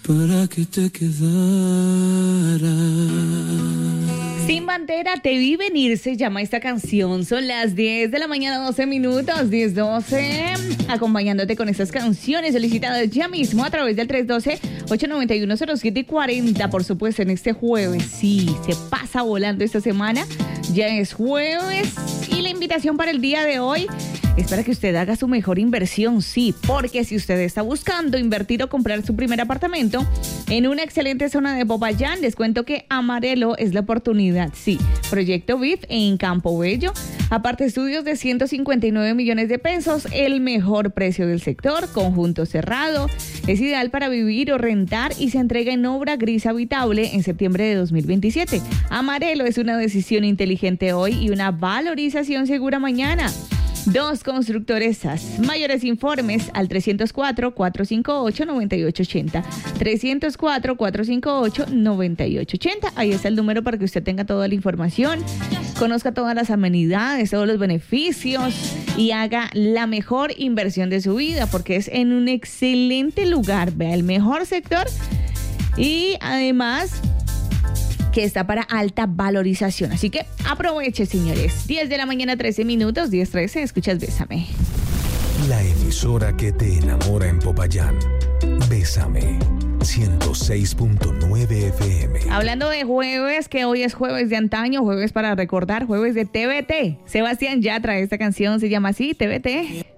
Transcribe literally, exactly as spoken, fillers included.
para que te quedaras. Sin Bandera, Te vi venir, se llama esta canción. Son las diez de la mañana, doce minutos, diez doce. Acompañándote con estas canciones solicitadas ya mismo a través del tres uno dos, ocho nueve uno, cero siete cuatro cero. Por supuesto, en este jueves. Sí, se pasa volando esta semana. Ya es jueves. Y la invitación para el día de hoy es para que usted haga su mejor inversión, sí, porque si usted está buscando invertir o comprar su primer apartamento en una excelente zona de Popayán, les cuento que Amarelo es la oportunidad, sí. Proyecto V I F en Campo Bello, aparte estudios de ciento cincuenta y nueve millones de pesos, el mejor precio del sector, conjunto cerrado, es ideal para vivir o rentar y se entrega en obra gris habitable en septiembre de dos mil veintisiete. Amarelo es una decisión inteligente hoy y una valorización segura mañana. Dos constructoresas. Mayores informes al trescientos cuatro, cuatrocientos cincuenta y ocho, noventa y ocho ochenta. trescientos cuatro, cuatrocientos cincuenta y ocho, noventa y ocho ochenta. Ahí está el número para que usted tenga toda la información, conozca todas las amenidades, todos los beneficios y haga la mejor inversión de su vida, porque es en un excelente lugar. Vea, el mejor sector y además que está para alta valorización. Así que aproveche, señores. diez de la mañana, trece minutos, diez trece, escuchas Bésame. La emisora que te enamora en Popayán. Bésame. ciento seis punto nueve F M. Hablando de jueves, que hoy es jueves de antaño, jueves para recordar, jueves de T V T. Sebastián Yatra, esta canción se llama así, T V T.